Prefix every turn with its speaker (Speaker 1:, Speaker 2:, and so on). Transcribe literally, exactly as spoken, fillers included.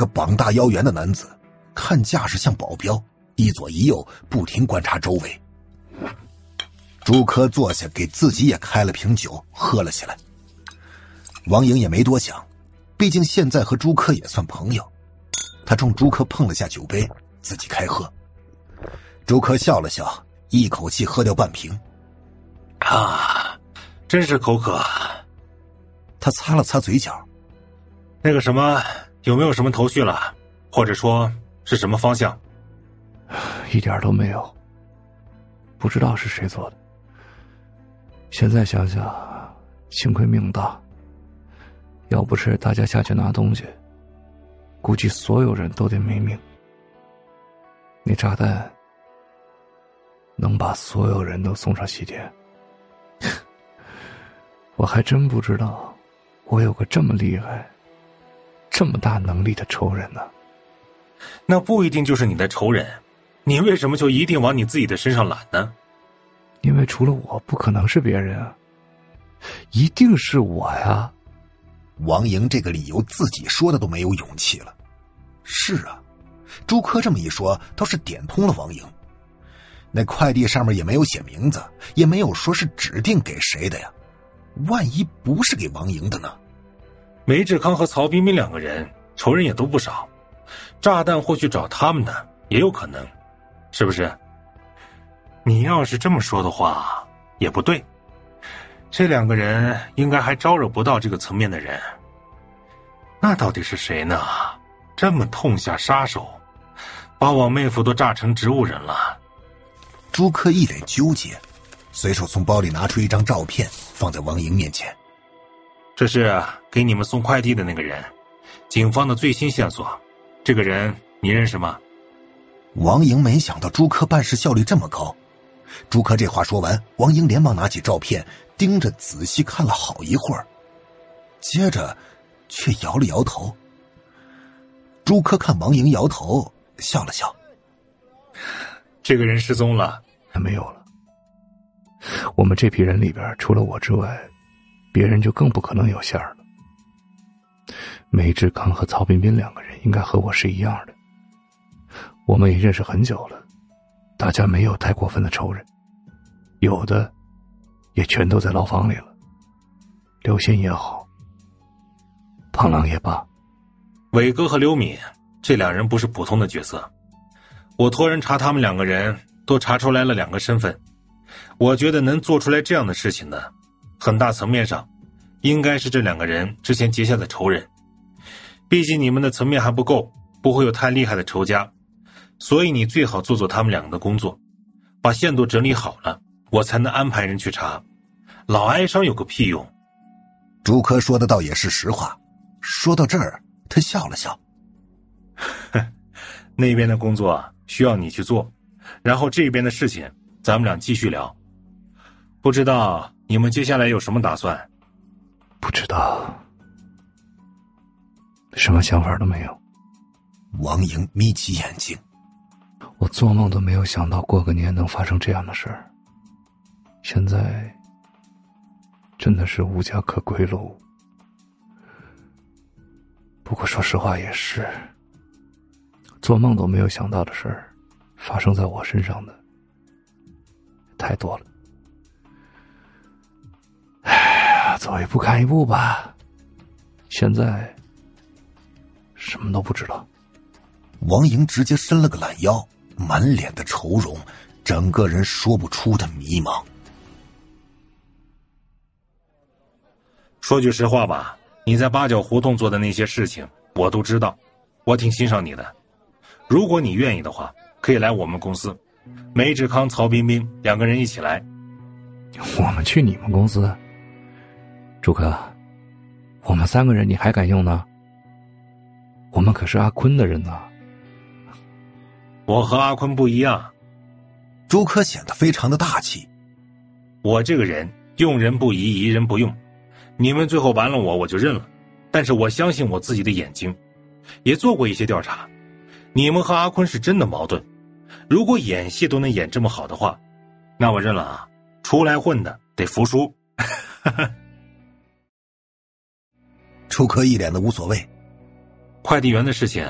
Speaker 1: 个膀大腰圆的男子，看架势像保镖，一左一右不停观察周围。朱科坐下，给自己也开了瓶酒，喝了起来。王莹也没多想，毕竟现在和朱科也算朋友。他冲朱科碰了下酒杯，自己开喝。朱科笑了笑，一口气喝掉半瓶。
Speaker 2: 啊，真是口渴。
Speaker 1: 他擦了擦嘴角。
Speaker 2: 那个什么，有没有什么头绪了？或者说是什么方向？
Speaker 3: 一点都没有，不知道是谁做的。现在想想，幸亏命大，要不是大家下去拿东西，估计所有人都得没命。那炸弹能把所有人都送上西天。我还真不知道我有个这么厉害这么大能力的仇人呢。
Speaker 2: 那不一定就是你的仇人，你为什么就一定往你自己的身上揽呢？
Speaker 3: 因为除了我不可能是别人啊，一定是我呀。
Speaker 1: 王莹这个理由自己说的都没有勇气了。是啊，朱科这么一说倒是点通了王莹。那快递上面也没有写名字，也没有说是指定给谁的呀，万一不是给王莹的呢？
Speaker 2: 梅志康和曹彬彬两个人仇人也都不少，炸弹或许找他们的也有可能，是不是？你要是这么说的话也不对，这两个人应该还招惹不到这个层面的人。那到底是谁呢？这么痛下杀手，把我妹夫都炸成植物人了。
Speaker 1: 朱科一脸纠结，随手从包里拿出一张照片放在王莹面前。
Speaker 2: 这是给你们送快递的那个人，警方的最新线索。这个人你认识吗？
Speaker 1: 王莹没想到朱科办事效率这么高。朱科这话说完，王莹连忙拿起照片盯着仔细看了好一会儿，接着却摇了摇头。朱科看王莹摇头，笑了笑。
Speaker 2: 这个人失踪了。
Speaker 3: 没有了。我们这批人里边除了我之外，别人就更不可能有馅儿了。梅志康和曹彬彬两个人应该和我是一样的，我们也认识很久了，大家没有太过分的仇人，有的也全都在牢房里了。刘鑫也好，胖狼也罢，
Speaker 2: 伟哥和刘敏这两人不是普通的角色，我托人查他们两个人，都查出来了两个身份。我觉得能做出来这样的事情的，很大层面上应该是这两个人之前结下的仇人。毕竟你们的层面还不够，不会有太厉害的仇家，所以你最好做做他们两个的工作，把线都整理好了，我才能安排人去查。老哀伤有个屁用。
Speaker 1: 朱科说的倒也是实话。说到这儿，他笑了笑。
Speaker 2: 那边的工作需要你去做，然后这边的事情咱们俩继续聊。不知道你们接下来有什么打算？
Speaker 3: 不知道，什么想法都没有。
Speaker 1: 王莹眯起眼睛。
Speaker 3: 我做梦都没有想到过个年能发生这样的事儿，现在真的是无家可归喽。不过说实话也是，做梦都没有想到的事儿发生在我身上的太多了。哎，走一步看一步吧，现在什么都不知道。
Speaker 1: 王莹直接伸了个懒腰，满脸的愁容，整个人说不出的迷茫。
Speaker 2: 说句实话吧，你在八角胡同做的那些事情我都知道，我挺欣赏你的。如果你愿意的话，可以来我们公司，梅志康、曹彬彬两个人一起来。
Speaker 3: 我们去你们公司？朱科，我们三个人你还敢用呢？我们可是阿坤的人呢。
Speaker 2: 我和阿坤不一样。
Speaker 1: 朱科显得非常的大气。
Speaker 2: 我这个人用人不疑，疑人不用。你们最后完了我，我就认了。但是我相信我自己的眼睛，也做过一些调查。你们和阿坤是真的矛盾。如果演戏都能演这么好的话，那我认了啊。出来混的得服输。
Speaker 1: 朱科一脸的无所谓。
Speaker 2: 快递员的事情